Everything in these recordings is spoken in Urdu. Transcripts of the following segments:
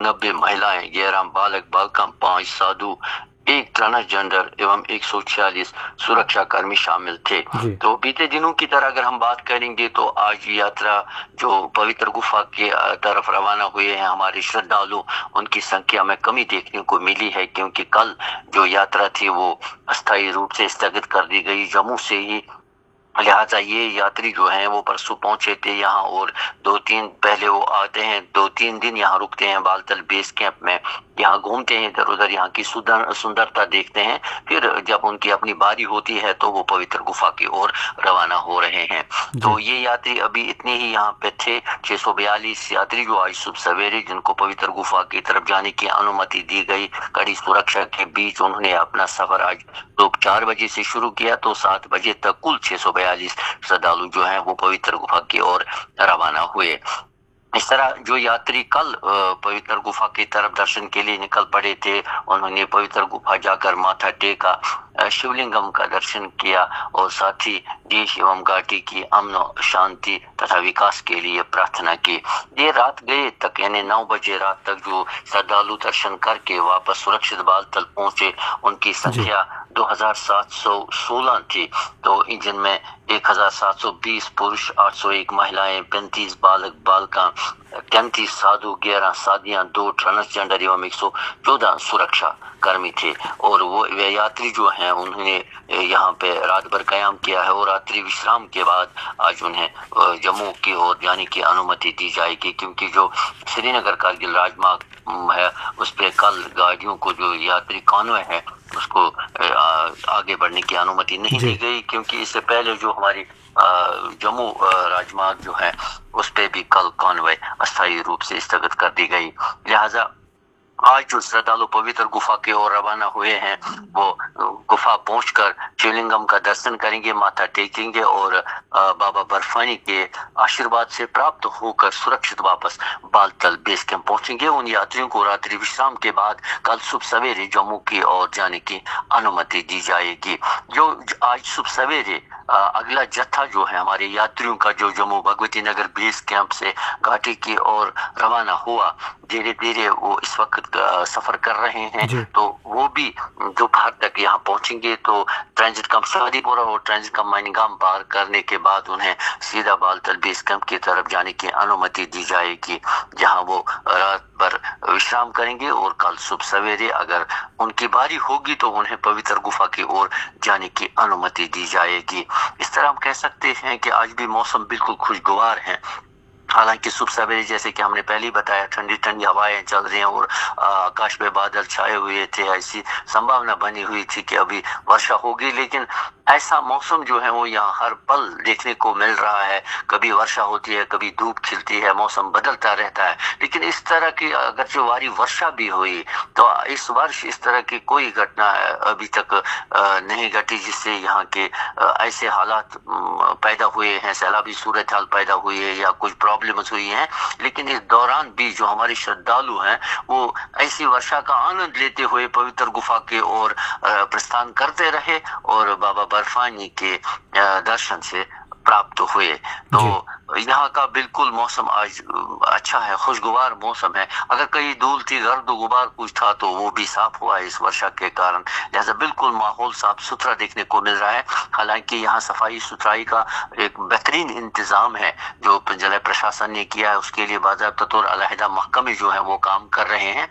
90 महिलाएं, 11 बालक बालिका, 5 साधु, एक ट्रांसजेंडर एवं 146 सुरक्षा कर्मी शामिल थे। तो बीते दिनों की तरह अगर हम बात करेंगे तो आज यात्रा जो पवित्र गुफा के तरफ रवाना हुए हैं हमारे श्रद्धालु, उनकी संख्या में कमी देखने को मिली है, क्योंकि कल जो यात्रा थी वो अस्थायी रूप से स्थगित कर दी गई जम्मू से ही। लिहाजा ये यात्री जो हैं वो परसों पहुंचे थे यहाँ, और 2-3 पहले वो आते हैं, 2-3 दिन यहाँ रुकते हैं बालतल बेस कैंप में, यहाँ घूमते हैं इधर उधर, यहाँ की सुंदरता देखते हैं, फिर जब उनकी अपनी बारी होती है तो वो पवित्र गुफा की ओर रवाना हो रहे हैं। तो ये यात्री अभी इतने ही यहाँ पे थे, 642 यात्री जो आज सुबह सवेरे जिनको पवित्र गुफा की तरफ जाने की अनुमति दी गई, कड़ी सुरक्षा के बीच उन्होंने अपना सफर आज दोपहर 4 बजे से शुरू किया, तो 7 बजे तक कुल 642 श्रद्धालु जो हैं वो पवित्र गुफा की ओर रवाना हुए। इस तरह जो यात्री कल पवित्र गुफा की तरफ दर्शन के लिए निकल पड़े थे, उन्होंने पवित्र गुफा जाकर माथा टेका, शिवलिंगम का दर्शन किया और साथ ही देश एवं घाटी की अमन शांति तथा विकास के लिए प्रार्थना की। देर रात गए तक यानी 9 बजे रात तक जो श्रद्धालु दर्शन करके वापस सुरक्षित बालतल पहुंचे, उनकी संख्या 2716 थी। तो जिनमें 1720 पुरुष, 801 महिलाएं, 35 बालक बालिका, 33 साधु, 11 साधियां, 2 ट्रांसजेंडर एवं 114 सुरक्षा कर्मी थे। और वो वे यात्री जो हैं उन्होंने यहाँ पे रात भर कयाम किया है, और रात्रि विश्राम के बाद आज उन्हें जम्मू की ओर जाने की अनुमति दी जाएगी, क्योंकि जो श्रीनगर कारगिल राजमार्ग है उस पे कल गाड़ियों को जो यात्री कॉन्वॉय है उसको आगे बढ़ने की अनुमति नहीं दी गई, क्योंकि इससे पहले जो हमारी जम्मू राजमार्ग जो है उस पे भी कल कॉन्वॉय अस्थायी रूप से स्थगित कर दी गई। लिहाजा आज जो श्रद्धालु पवित्र गुफा की ओर रवाना हुए हैं वो गुफा पहुंचकर शिवलिंगम का दर्शन करेंगे, माथा टेकेंगे और बाबा बर्फानी के आशीर्वाद से प्राप्त होकर सुरक्षित वापस बालतल बेस कैंप पहुंचेंगे। उन यात्रियों को रात्रि विश्राम के बाद कल सुबह सवेरे जम्मू की ओर जाने की अनुमति दी जाएगी। जो आज सुबह सवेरे अगला जत्था जो है हमारे यात्रियों का जो जम्मू भगवती नगर बेस कैंप से घाटी की ओर रवाना हुआ, धीरे धीरे वो इस वक्त सफर कर रहे हैं, तो वो भी दोपहर तक यहाँ पहुंचेंगे। तो ट्रांजिट कैंप शादीपुरा और ट्रांजिट कैंप माइनिंगाम पार करने के बाद उन्हें सीधा बालतल बेस कैंप की तरफ जाने की अनुमति दी जाएगी, जहाँ वो रात भर विश्राम करेंगे और कल सुबह सवेरे अगर उनकी बारी होगी तो उन्हें पवित्र गुफा की ओर जाने की अनुमति दी जाएगी। इस तरह हम कह सकते हैं कि आज भी मौसम बिल्कुल खुशगवार है। हालांकि सुबह सवेरे जैसे कि हमने पहले ही बताया ठंडी ठंडी हवाएं चल रही हैं और आकाश में बादल छाए हुए थे, ऐसी संभावना बनी हुई थी कि अभी वर्षा होगी, लेकिन ऐसा मौसम जो है वो यहाँ हर पल देखने को मिल रहा है। कभी वर्षा होती है, कभी धूप खिलती है, मौसम बदलता रहता है। लेकिन इस तरह की अगर जो वारी वर्षा भी हुई तो इस वर्ष इस तरह की कोई घटना अभी तक नहीं घटी जिससे यहाँ के ऐसे हालात पैदा हुए हैं, सैलाबी सूरत हाल पैदा हुई है या कुछ प्रॉब्लम्स हुई हैं। लेकिन इस दौरान भी जो हमारे श्रद्धालु हैं वो ऐसी वर्षा का आनंद लेते हुए पवित्र गुफा की ओर प्रस्थान करते रहे और बाबा बर्फानी के दर्शन से प्राप्त हुए। तो यहाँ का बिल्कुल मौसम आज अच्छा है, खुशगवार मौसम है। अगर कहीं धूल थी, गर्द गुबार कुछ था तो वो भी साफ हुआ है इस वर्षा के कारण। लिहाजा बिल्कुल माहौल साफ सुथरा देखने को मिल रहा है। हालांकि यहाँ सफाई सुथराई का एक बेहतरीन इंतजाम है जो जिला प्रशासन ने किया है, उसके लिए बाज़ाब्ता तौर अलहदा महकमे जो है वो काम कर रहे हैं।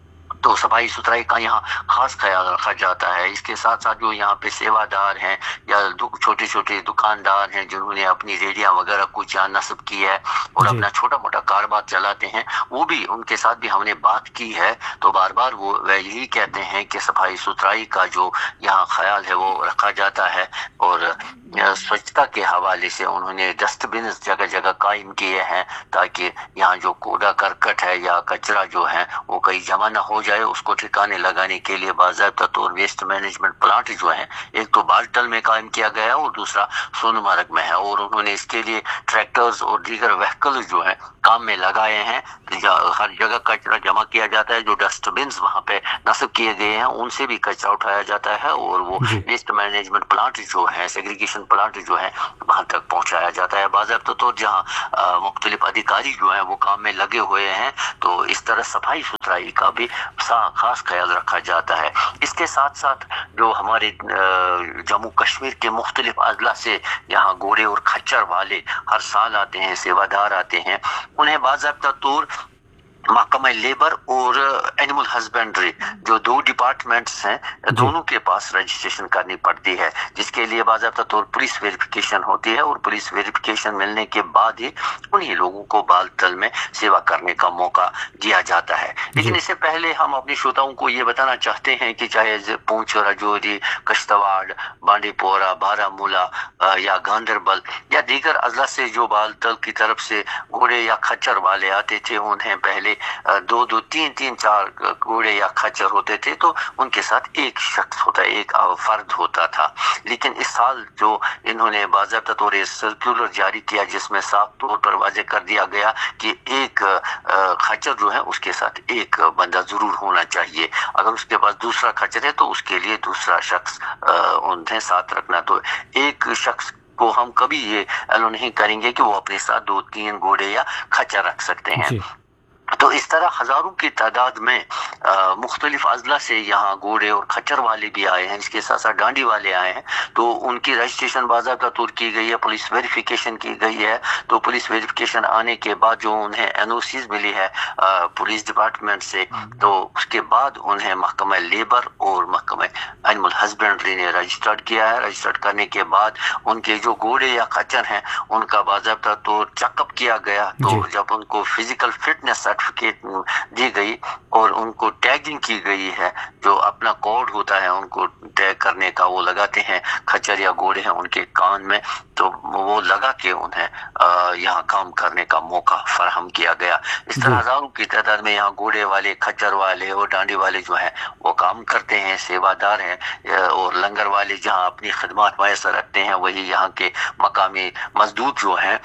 तो सफाई सुथराई का यहाँ खास ख्याल रखा जाता है। इसके साथ साथ जो यहाँ पे सेवादार हैं या छोटे छोटे दुकानदार हैं जिन्होंने अपनी रेडियां वगैरह कुछ यहाँ नस्ब की है और अपना छोटा मोटा कारोबार चलाते हैं, वो भी उनके साथ भी हमने बात की है। तो बार बार वो यही कहते हैं कि सफाई सुथराई का जो यहाँ ख्याल है वो रखा जाता है और स्वच्छता के हवाले से उन्होंने डस्टबिन जगह जगह कायम किए हैं ताकि यहाँ जो कूड़ा करकट है या कचरा जो है वो कहीं जमा न हो जाए। جائے اس کو ٹھکانے لگانے کے لیے باضابطہ طور ویسٹ مینجمنٹ پلانٹ جو ہیں ایک تو بالٹل میں قائم کیا گیا اور دوسرا سونمرگ میں ہے، اور انہوں نے اس کے لیے ٹریکٹرز اور دیگر وہیکل جو ہیں کام میں لگائے ہیں۔ ہر جگہ کچرا جمع کیا جاتا ہے، جو ڈسٹ بنز وہاں پہ نصب کیے گئے ہیں ان سے بھی کچرا اٹھایا جاتا ہے اور وہ ویسٹ مینجمنٹ پلانٹ جو ہے، سیگریگیشن پلانٹ جو ہے وہاں تک پہنچایا جاتا ہے باضابطہ طور، جہاں مختلف ادھیکاری جو ہیں وہ کام میں لگے ہوئے ہیں۔ تو اس طرح صفائی ستھرائی کا بھی خاص خیال رکھا جاتا ہے۔ اس کے ساتھ ساتھ جو ہمارے جموں کشمیر کے مختلف اضلاع سے یہاں گھوڑے اور کھچر والے ہر سال آتے ہیں، سیوادار آتے ہیں، انہیں باضابطہ طور محکمہ لیبر اور اینیمل ہسبینڈری جو دو ڈپارٹمنٹس ہیں دونوں کے پاس رجسٹریشن کرنی پڑتی ہے، جس کے لیے باضابطہ طور پولیس ویریفیکیشن ہوتی ہے، اور پولیس ویریفیکیشن ملنے کے بعد ہی انہی لوگوں کو بالتل میں سیوا کرنے کا موقع دیا جاتا ہے۔ لیکن اس سے پہلے ہم اپنے شروتاؤں کو یہ بتانا چاہتے ہیں کہ چاہے پونچھ، راجوری، کشتواڑ، بانڈی پورہ، بارہمولہ یا گاندربل یا دیگر اضلاع سے جو بالتل کی طرف سے گھوڑے یا کھچر والے آتے تھے، انہیں پہلے دو دو تین تین چار گھوڑے یا کھچر ہوتے تھے تو ان کے ساتھ ایک شخص ہوتا ہے، ایک فرد ہوتا تھا۔ لیکن اس سال جو انہوں نے باضابطہ طور سرکولر جاری کیا جس میں صاف طور پر واضح کر دیا گیا کہ ایک کھچر جو ہے اس کے ساتھ ایک بندہ ضرور ہونا چاہیے، اگر اس کے پاس دوسرا کھچر ہے تو اس کے لیے دوسرا شخص انہیں ساتھ رکھنا۔ تو ایک شخص کو ہم کبھی یہ ایلو نہیں کریں گے کہ وہ اپنے ساتھ دو تین گھوڑے یا کھچر رکھ سکتے ہیں۔ تو اس طرح ہزاروں کی تعداد میں مختلف اضلاع سے یہاں گھوڑے اور کھچر والے بھی آئے ہیں، اس کے ساتھ ساتھ ڈانڈی والے آئے ہیں، تو ان کی رجسٹریشن باضابطہ طور کی گئی ہے، پولیس ویریفیکیشن کی گئی ہے۔ تو پولیس ویریفیکیشن آنے کے بعد جو انہیں این او سیز ملی ہے پولیس ڈپارٹمنٹ سے، تو اس کے بعد انہیں محکمہ لیبر اور محکمہ اینیمل ہسبینڈری نے رجسٹرڈ کیا ہے۔ رجسٹرڈ کرنے کے بعد ان کے جو گھوڑے یا کھچر ہیں ان کا باضابطہ طور چیک اپ کیا گیا، تو جب ان کو فزیکل فٹنس سرٹیفکیٹ دی گئی اور ان کو ٹیگنگ کی گئی ہے، جو اپنا کوڈ ہوتا ہے ان کو ٹیگ کرنے کا وہ لگاتے ہیں، کھچر یا گھوڑے ہیں ان کے کان میں، تو وہ لگا کے انہیں یہاں کام کرنے کا موقع فراہم کیا گیا۔ اس طرح ہزاروں کی تعداد میں یہاں گھوڑے والے، کھچر والے اور ڈانڈی والے جو ہیں وہ کام کرتے ہیں، سیوادار ہیں، اور لنگر والے جہاں اپنی خدمات میسر رکھتے ہیں وہی یہاں کے مقامی مزدور جو ہیں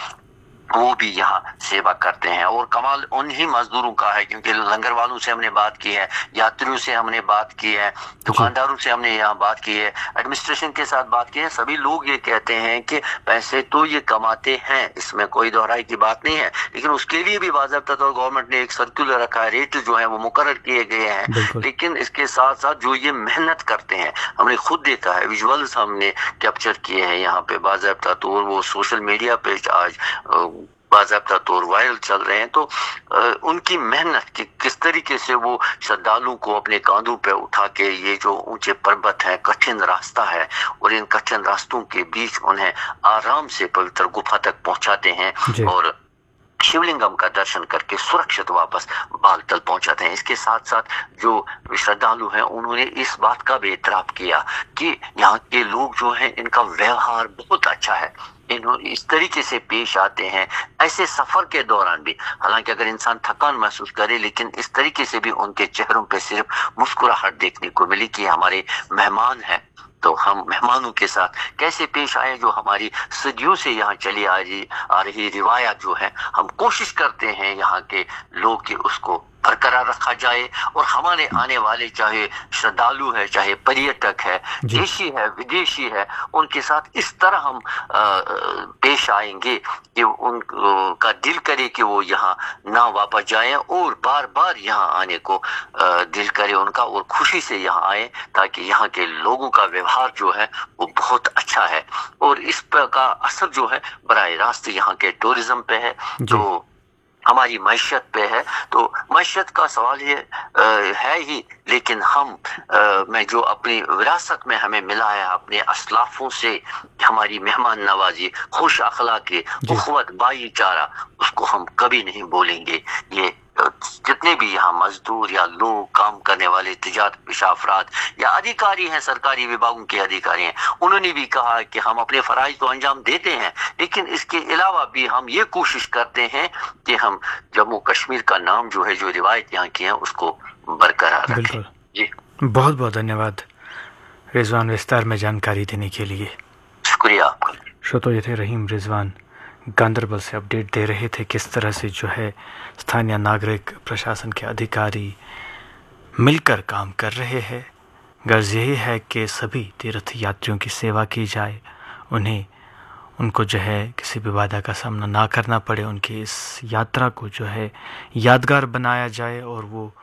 وہ بھی یہاں سیوا کرتے ہیں۔ اور کمال انہی مزدوروں کا ہے، کیونکہ لنگر والوں سے ہم نے بات کی ہے، یاتریوں سے ہم نے بات کی ہے، دکانداروں سے ہم نے یہاں بات کی ہے، ایڈمنسٹریشن کے ساتھ بات کی ہے، سبھی لوگ یہ کہتے ہیں کہ پیسے تو یہ کماتے ہیں، اس میں کوئی دہرائی کی بات نہیں ہے، لیکن اس کے لیے بھی باضابطہ طور گورنمنٹ نے ایک سرکولر رکھا ہے، ریٹ جو ہے وہ مقرر کیے گئے ہیں، لیکن اس کے ساتھ ساتھ جو یہ محنت کرتے ہیں، ہم نے خود دیکھا ہے، ویژولز ہم نے کیپچر کیے ہیں یہاں پہ باضابطہ طور، وہ سوشل میڈیا پہ آج باضابطہ طور وائرل چل رہے ہیں، تو ان کی محنت کہ کس طریقے سے وہ شردالوں کو اپنے کاندھوں پہ اٹھا کے یہ جو اونچے پربت ہے، کٹھن راستہ ہے، اور ان کٹھن راستوں کے بیچ انہیں آرام سے پوتر گپھا تک پہنچاتے ہیں اور شیولنگم کا درشن کر کے سرکشت واپس بالتل پہنچاتے ہیں۔ اس کے ساتھ ساتھ جو شردالو ہیں انہوں نے اس بات کا بھی اعتراف کیا کہ یہاں کے لوگ جو ہیں ان کا ویوہار بہت اچھا ہے، اس طریقے سے پیش آتے ہیں ایسے سفر کے دوران بھی، حالانکہ اگر انسان تھکان محسوس کرے لیکن اس طریقے سے بھی ان کے چہروں پہ صرف مسکراہٹ دیکھنے کو ملی کہ ہمارے مہمان ہیں، تو ہم مہمانوں کے ساتھ کیسے پیش آئے، جو ہماری صدیوں سے یہاں چلی آ رہی روایت جو ہے، ہم کوشش کرتے ہیں یہاں کے لوگ کہ اس کو برقرار رکھا جائے، اور ہمارے آنے والے چاہے شردالو ہے، چاہے پریٹک ہے، دیشی ہے، ودیشی ہے، ان کے ساتھ اس طرح ہم پیش آئیں گے کہ ان کا دل کرے کہ وہ یہاں نہ واپس جائیں، اور بار بار یہاں آنے کو دل کرے ان کا، اور خوشی سے یہاں آئیں، تاکہ یہاں کے لوگوں کا ویوہار جو ہے وہ بہت اچھا ہے، اور اس کا اثر جو ہے براہ راست یہاں کے ٹورزم پہ ہے، تو ہماری معیشت پہ ہے۔ تو معیشت کا سوال یہ ہے ہی، لیکن ہم میں جو اپنی وراثت میں ہمیں ملا ہے اپنے اسلافوں سے، ہماری مہمان نوازی، خوش اخلاقی، اخوت، بھائی چارہ، اس کو ہم کبھی نہیں بولیں گے۔ یہ جتنے بھی یہاں مزدور یا لوگ کام کرنے والے تجارت پیشہ افراد یا ادھیکاری ہیں، سرکاری وبھاگوں کے ادھیکاری ہیں، انہوں نے بھی کہا کہ ہم اپنے فرائض تو انجام دیتے ہیں، لیکن اس کے علاوہ بھی ہم یہ کوشش کرتے ہیں کہ ہم جموں کشمیر کا نام جو ہے، جو روایت یہاں کی ہیں، اس کو برقرار رکھیں۔ بالکل، جی بہت بہت دھنیہ واد رضوان وستار میں جانکاری دینے کے لیے۔ شکریہ آپ کا۔ شروع یہ تھے رحیم رضوان گاندربل سے اپڈیٹ دے رہے تھے کس طرح سے جو ہے ستھانیہ ناگرک پرشاسن کے ادھیکاری مل کر کام کر رہے ہیں۔ غرض یہی ہے کہ سبھی تیرتھ یاتریوں کی سیوا کی جائے، ان کو جو ہے کسی بھی بادھا کا سامنا نہ کرنا پڑے، ان کی اس یاترا کو جو ہے یادگار بنایا جائے اور وہ